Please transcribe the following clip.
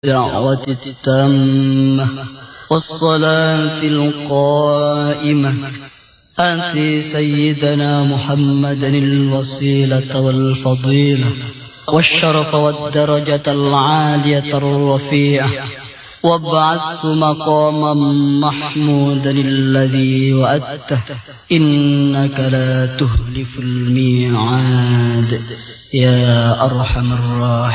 الدعوة التامة والصلاة القائمة آت سيدنا محمدا الوسيلة والفضيلة والشرف والدرجة العالية الرفيعة وابعثه مقاما محمودا الذي وعدته إنك لا تخلف الميعاد يا أرحم الراحمين.